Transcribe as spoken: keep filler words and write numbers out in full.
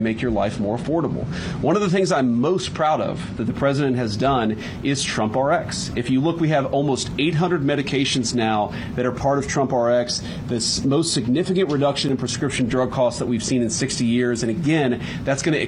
make your life more affordable. One of the things I'm most proud of that the president has done is Trump R X. If you look, we have almost eight hundred medications now that are part of Trump R X, the most significant reduction in prescription drug costs that we've seen in sixty years. And again, that's going to